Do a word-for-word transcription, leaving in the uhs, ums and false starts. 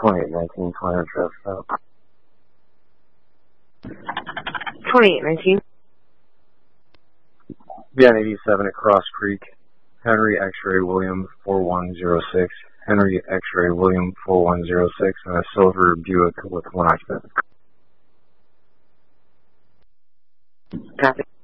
twenty-eight nineteen, twenty traffic stop. twenty-eight nineteen. Yeah, eighty-seven at Cross Creek. Henry X-Ray William four one zero six. Henry X-Ray William four one zero six and a silver Buick with one occupant. Copy.